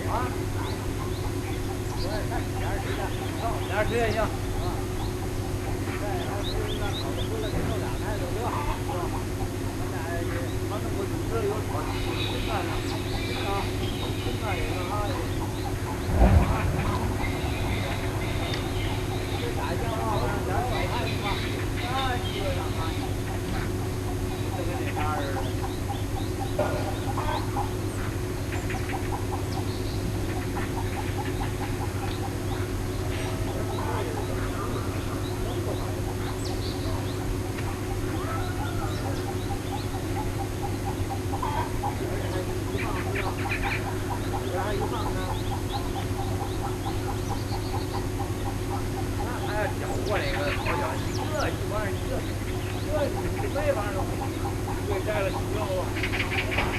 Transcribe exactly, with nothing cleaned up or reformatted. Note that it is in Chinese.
啊，我也看点儿吃的，行，点儿吃也行。啊，再要是那烤的回来给弄俩菜就得，是吧？咱俩反正我这有炒青菜呢，青啊，青菜也那啥也。啊，这大酱啊，反正点儿烧菜是吧？啊，基本上啊，就跟那啥似的。这还一放呢，那还要搅和那个烤焦，你这一玩意儿，这这没法弄，给摘了洗了吧。